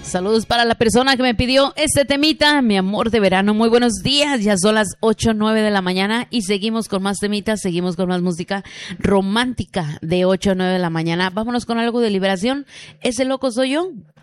Saludos para la persona que me pidió este temita, mi amor de verano. Muy buenos días, ya son las 8:09 de la mañana y seguimos con más temitas, seguimos con más música romántica de 8 a 9 de la mañana. Vámonos con algo de liberación. ¿Ese loco soy yo?